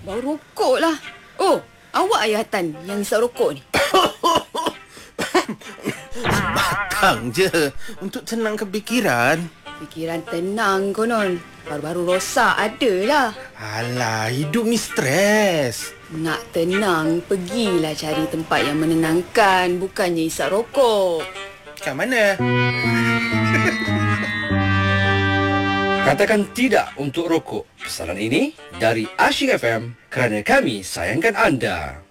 Bau rokok lah. Oh, awak Ayah Tan yang hisap rokok ni? Batang je untuk tenangkan fikiran. Fikiran tenang konon. Baru-baru rosak adalah. Alah, hidup ni stres. Nak tenang, pergilah cari tempat yang menenangkan. Bukannya hisap rokok. Kat mana? Katakan tidak untuk rokok. Pesanan ini dari Asyik FM kerana kami sayangkan anda.